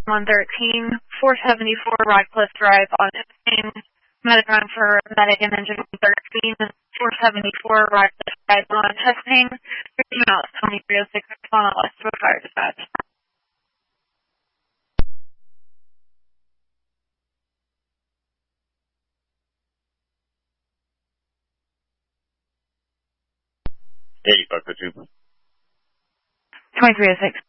113, 474 Radcliffe Drive on Epstein, Metadone for medic and engine 113, 474 Radcliffe Drive on testing, 13 miles, 2306, on west to a fire dispatch. Hey, Buck the 2. 2306.